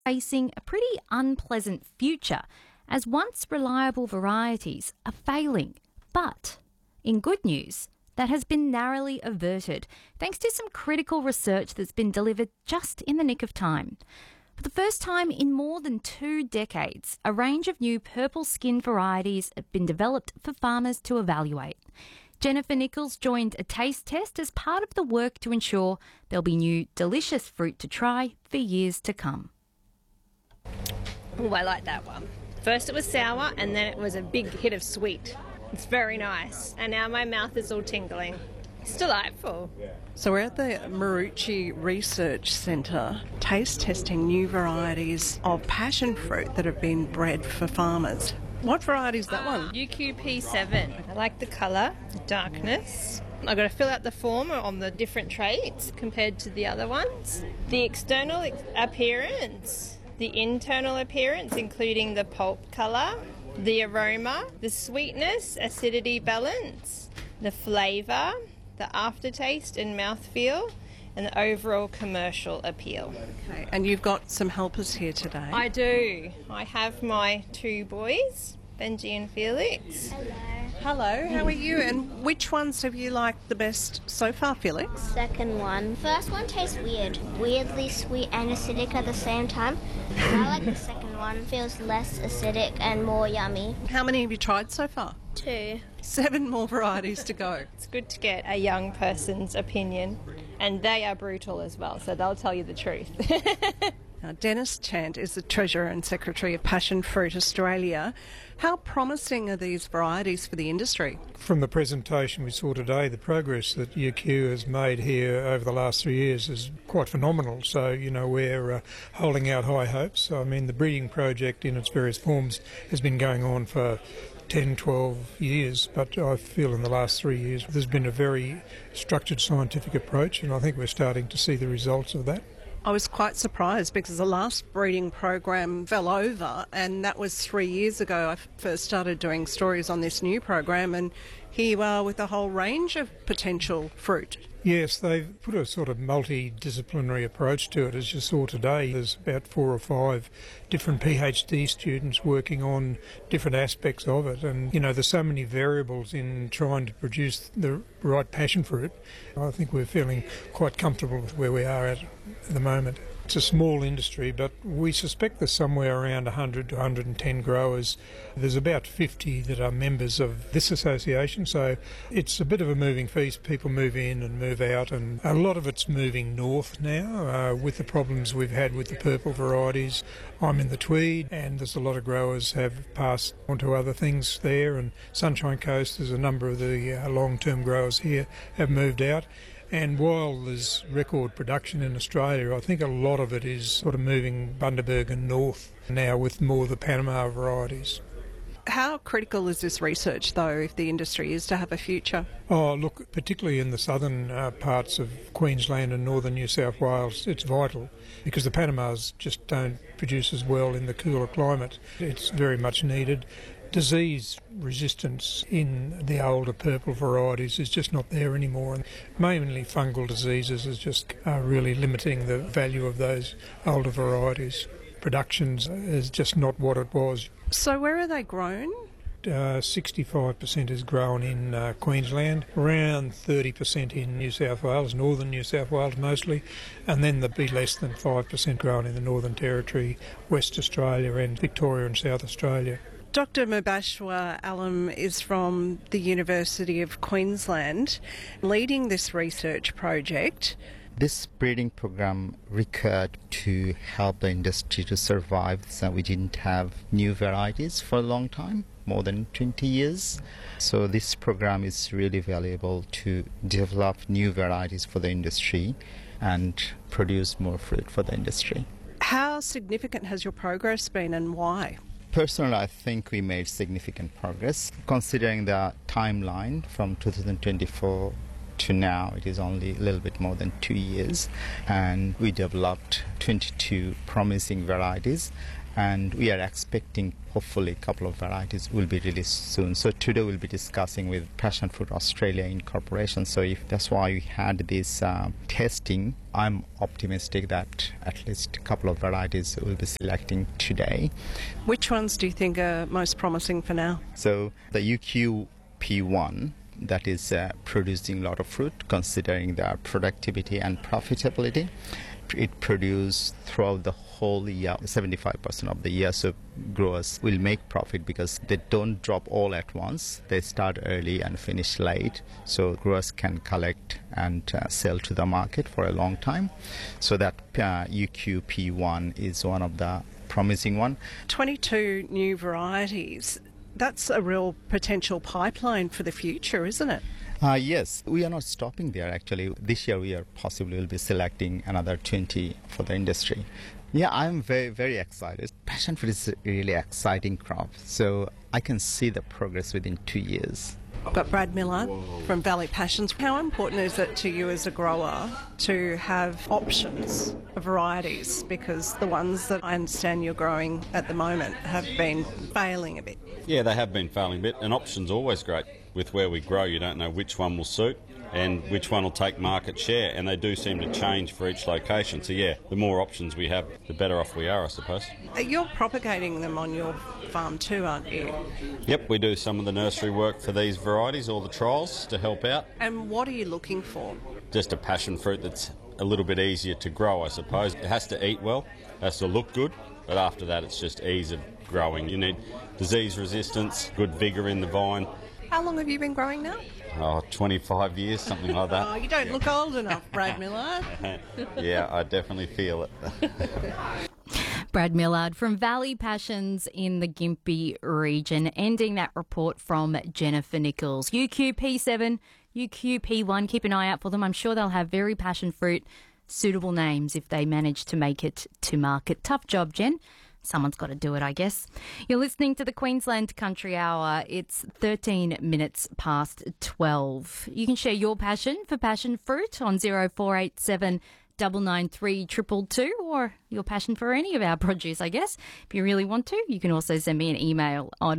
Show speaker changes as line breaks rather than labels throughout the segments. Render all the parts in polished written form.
facing a pretty unpleasant future as once reliable varieties are failing. But in good news, that has been narrowly averted thanks to some critical research that's been delivered just in the nick of time. For the first time in more than 2 decades, a range of new purple skin varieties have been developed for farmers to evaluate. Jennifer Nichols joined a taste test as part of the work to ensure there'll be new delicious fruit to try for years to come.
Oh, I like that one. First it was sour and then it was a big hit of sweet. It's very nice. And now my mouth is all tingling. It's delightful.
So we're at the Marucci Research Centre taste testing new varieties of passion fruit that have been bred for farmers. What variety is that one?
UQP7. I like the colour, the darkness. I've got to fill out the form on the different traits compared to the other ones. The external appearance, the internal appearance, including the pulp colour, the aroma, the sweetness, acidity balance, the flavour, the aftertaste and mouthfeel, and the overall commercial appeal.
Okay, and you've got some helpers here today.
I do. I have my 2 boys, Benji and Felix.
Hello, how are you? And which ones have you liked the best so far, Felix?
Second one. First one tastes weird. Weirdly sweet and acidic at the same time. I like the second one. Feels less acidic and more yummy.
How many have you tried so far?
2.
7 more varieties to go.
It's good to get a young person's opinion, and they are brutal as well, so they'll tell you the truth.
Now, Dennis Chant is the Treasurer and Secretary of Passion Fruit Australia. How promising are these varieties for the industry?
From the presentation we saw today, the progress that UQ has made here over the last 3 years is quite phenomenal. So, we're holding out high hopes. I mean, the breeding project in its various forms has been going on for 10, 12 years, but I feel in the last 3 years there's been a very structured scientific approach, and I think we're starting to see the results of that.
I was quite surprised because the last breeding program fell over, and that was 3 years ago. I first started doing stories on this new program, and here you are with a whole range of potential fruit.
Yes, they've put a sort of multidisciplinary approach to it, as you saw today. There's about 4 or 5 different PhD students working on different aspects of it. And, there's so many variables in trying to produce the right passion fruit. I think we're feeling quite comfortable with where we are at the moment. It's a small industry, but we suspect there's somewhere around 100 to 110 growers. There's about 50 that are members of this association, so it's a bit of a moving feast. People move in and move out, and a lot of it's moving north now with the problems we've had with the purple varieties. I'm in the Tweed, and there's a lot of growers have passed on to other things there, and Sunshine Coast, there's a number of the long-term growers here have moved out. And while there's record production in Australia, I think a lot of it is sort of moving Bundaberg and north now with more of the Panama varieties.
How critical is this research, though, if the industry is to have a future?
Oh, look, particularly in the southern parts of Queensland and northern New South Wales, it's vital because the Panamas just don't produce as well in the cooler climate. It's very much needed. Disease resistance in the older purple varieties is just not there anymore, and mainly fungal diseases is just really limiting the value of those older varieties. Production is just not what it was.
So where are they grown?
65% is grown in Queensland, around 30% in New South Wales, northern New South Wales mostly, and then there'd be less than 5% grown in the Northern Territory, West Australia and Victoria and South Australia.
Dr Mubashwa Alam is from the University of Queensland, leading this research project.
This breeding program required to help the industry to survive, so we didn't have new varieties for a long time, more than 20 years. So this program is really valuable to develop new varieties for the industry and produce more fruit for the industry.
How significant has your progress been and why?
Personally, I think we made significant progress. Considering the timeline from 2024 to now, it is only a little bit more than 2 years, and we developed 22 promising varieties, and we are expecting hopefully a couple of varieties will be released soon. So today we'll be discussing with Passion Fruit Australia Incorporation. So if that's why we had this testing, I'm optimistic that at least a couple of varieties we'll be selecting today.
Which ones do you think are most promising for now?
So the UQP1, that is producing a lot of fruit considering their productivity and profitability. It produces throughout the whole year, 75% of the year, so growers will make profit because they don't drop all at once. They start early and finish late, so growers can collect and sell to the market for a long time. So that UQP1 is one of the promising one. 22
new varieties. That's a real potential pipeline for the future, isn't it?
Yes, we are not stopping there actually. This year we are possibly will be selecting another 20 for the industry. Yeah, I'm very, very excited. Passion fruit is a really exciting crop, so I can see the progress within 2 years.
I've got Brad Millard from Valley Passions. How important is it to you as a grower to have options of varieties? Because the ones that I understand you're growing at the moment have been failing a bit.
Yeah, they have been failing a bit, and options are always great. With where we grow, you don't know which one will suit and which one will take market share, and they do seem to change for each location. So yeah, the more options we have, the better off we are, I suppose.
You're propagating them on your farm too, aren't you?
Yep, we do some of the nursery work for these varieties, all the trials to help out.
And what are you looking for?
Just a passion fruit that's a little bit easier to grow, I suppose. It has to eat well, has to look good, but after that it's just ease of growing. You need disease resistance, good vigour in the vine.
How long have you been growing now?
25 years, something like that.
Oh, you don't look old enough, Brad Millard.
Yeah, I definitely feel it.
Brad Millard from Valley Passions in the Gympie region, ending that report from Jennifer Nichols. UQP7, UQP1, keep an eye out for them. I'm sure they'll have very passion fruit suitable names if they manage to make it to market. Tough job, Jen. Someone's got to do it, I guess. You're listening to the Queensland Country Hour. It's 13 minutes past 12. You can share your passion for passion fruit on 0487 993 222, or your passion for any of our produce, I guess. If you really want to, you can also send me an email on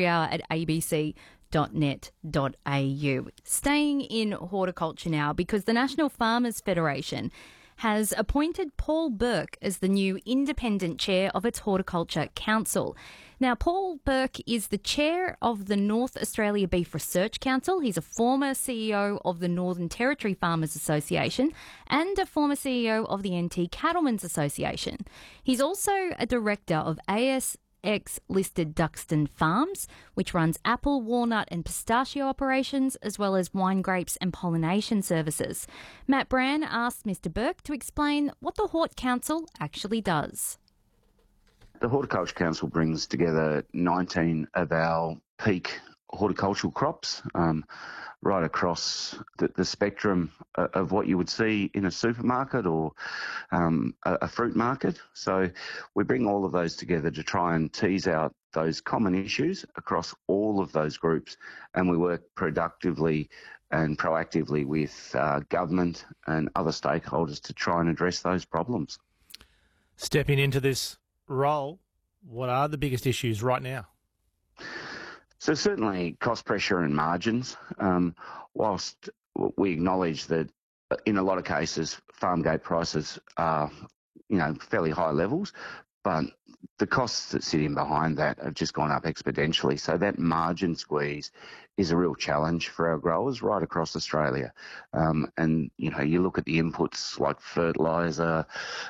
countryhour@abc.net.au. Staying in horticulture now, because the National Farmers Federation has appointed Paul Burke as the new independent chair of its Horticulture Council. Now, Paul Burke is the chair of the North Australia Beef Research Council. He's a former CEO of the Northern Territory Farmers Association and a former CEO of the NT Cattlemen's Association. He's also a director of ASX-listed Duxton Farms, which runs apple, walnut and pistachio operations, as well as wine, grapes and pollination services. Matt Brand asked Mr Burke to explain what the Hort Council actually does.
The Horticulture Council brings together 19 of our peak horticultural crops right across the spectrum of what you would see in a supermarket or a fruit market. So we bring all of those together to try and tease out those common issues across all of those groups, and we work productively and proactively with government and other stakeholders to try and address those problems.
Stepping into this role, what are the biggest issues right now?
So certainly cost pressure and margins, whilst we acknowledge that in a lot of cases farm gate prices are, fairly high levels, but the costs that sit in behind that have just gone up exponentially. So that margin squeeze is a real challenge for our growers right across Australia. And you look at the inputs like fertiliser,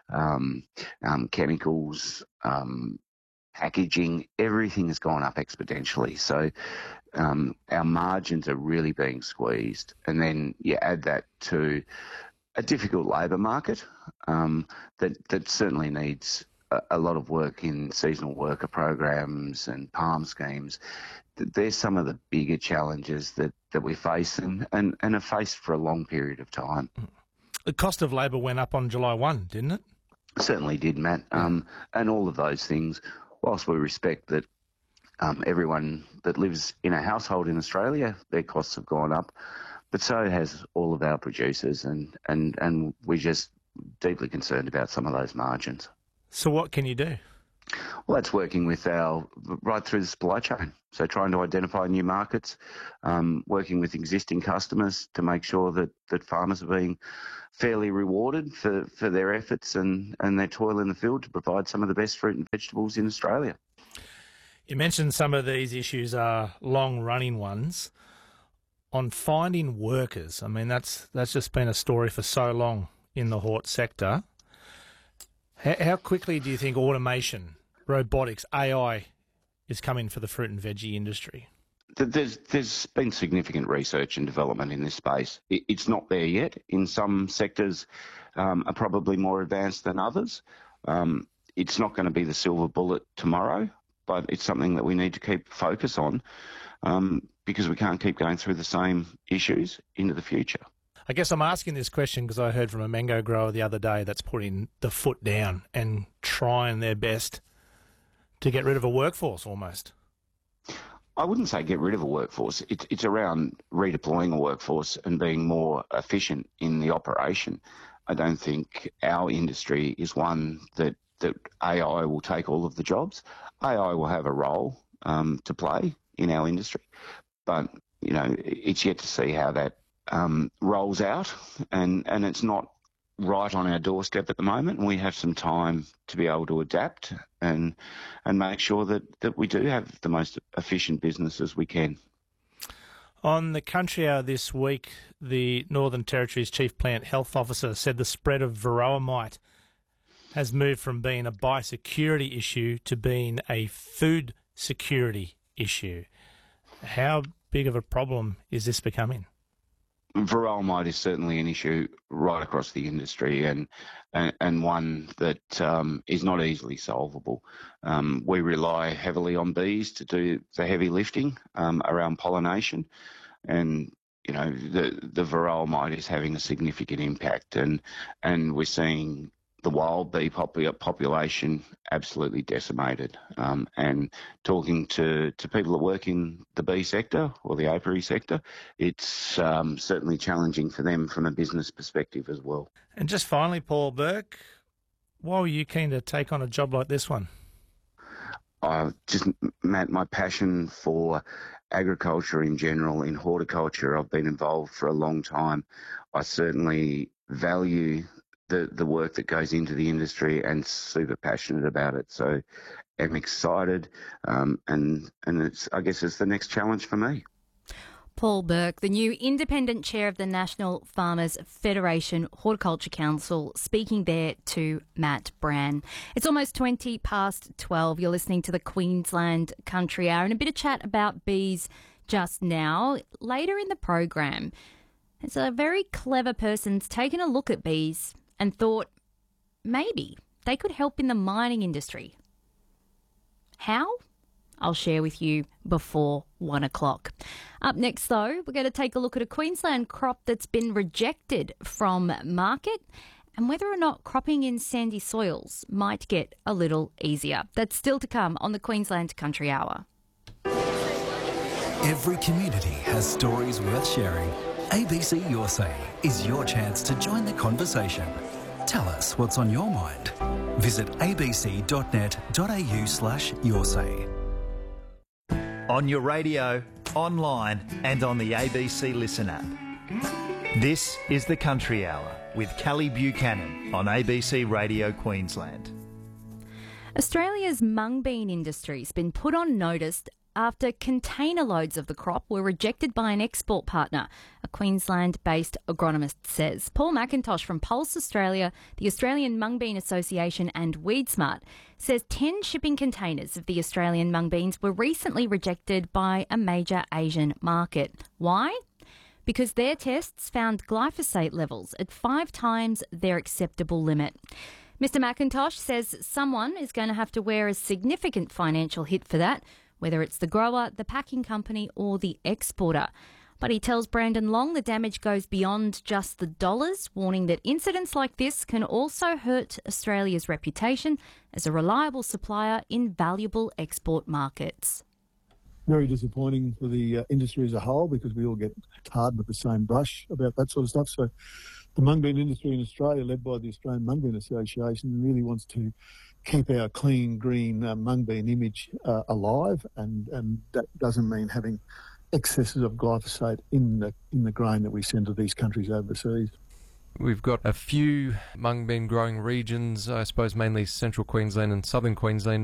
chemicals, packaging, everything has gone up exponentially. So our margins are really being squeezed. And then you add that to a difficult labour market that certainly needs a lot of work in seasonal worker programs and PALM schemes. There's some of the bigger challenges that we face and have faced for a long period of time.
The cost of labour went up on July 1, didn't it?
Certainly did, Matt. And all of those things, whilst we respect that everyone that lives in a household in Australia, their costs have gone up, but so has all of our producers, and we're just deeply concerned about some of those margins.
So what can you do?
Well, that's working with right through the supply chain. So trying to identify new markets, working with existing customers to make sure that farmers are being fairly rewarded for their efforts and their toil in the field to provide some of the best fruit and vegetables in Australia.
You mentioned some of these issues are long-running ones. On finding workers, I mean, that's just been a story for so long in the hort sector. How quickly do you think automation, robotics, AI is coming for the fruit and veggie industry?
There's been significant research and development in this space. It's not there yet. In some sectors are probably more advanced than others. It's not going to be the silver bullet tomorrow, but it's something that we need to keep focus on because we can't keep going through the same issues into the future.
I guess I'm asking this question because I heard from a mango grower the other day that's putting the foot down and trying their best to get rid of a workforce almost.
I wouldn't say get rid of a workforce. It's around redeploying a workforce and being more efficient in the operation. I don't think our industry is one that AI will take all of the jobs. AI will have a role to play in our industry, but it's yet to see how that rolls out, and it's not right on our doorstep at the moment. We have some time to be able to adapt and make sure that we do have the most efficient businesses we can.
On the Country Hour this week, the Northern Territory's Chief Plant Health Officer said the spread of varroa mite has moved from being a biosecurity issue to being a food security issue. How big of a problem is this becoming?
Varroa mite is certainly an issue right across the industry and one that is not easily solvable. We rely heavily on bees to do the heavy lifting around pollination, and the varroa mite is having a significant impact, and we're seeing the wild bee population absolutely decimated. And talking to people that work in the bee sector or the apiary sector, it's certainly challenging for them from a business perspective as well.
And just finally, Paul Burke, why were you keen to take on a job like this one?
Matt, my passion for agriculture in general, in horticulture, I've been involved for a long time. I certainly value the work that goes into the industry and super passionate about it. So I'm excited and I guess it's the next challenge for me.
Paul Burke, the new independent chair of the National Farmers Federation Horticulture Council, speaking there to Matt Brann. It's almost 12:20. You're listening to the Queensland Country Hour and a bit of chat about bees just now. Later in the program, it's a very clever person's taken a look at bees and thought maybe they could help in the mining industry. How? I'll share with you before 1 o'clock. Up next, though, we're going to take a look at a Queensland crop that's been rejected from market and whether or not cropping in sandy soils might get a little easier. That's still to come on the Queensland Country Hour.
Every community has stories worth sharing. ABC Your Say is your chance to join the conversation. Tell us what's on your mind. Visit abc.net.au/yoursay.
On your radio, online and on the ABC Listen app. This is the Country Hour with Callie Buchanan on ABC Radio Queensland.
Australia's mung bean industry's been put on notice after container loads of the crop were rejected by an export partner, a Queensland-based agronomist says. Paul McIntosh from Pulse Australia, the Australian Mung Bean Association and WeedSmart says 10 shipping containers of the Australian mung beans were recently rejected by a major Asian market. Why? Because their tests found glyphosate levels at 5 times their acceptable limit. Mr McIntosh says someone is going to have to wear a significant financial hit for that, whether it's the grower, the packing company or the exporter. But he tells Brandon Long the damage goes beyond just the dollars, warning that incidents like this can also hurt Australia's reputation as a reliable supplier in valuable export markets.
Very disappointing for the industry as a whole because we all get tarred with the same brush about that sort of stuff. So the mung bean industry in Australia, led by the Australian Mung Bean Association, really wants to keep our clean, green mung bean image alive, and that doesn't mean having excesses of glyphosate in the grain that we send to these countries overseas.
We've got a few mung bean growing regions, I suppose mainly central Queensland and southern Queensland.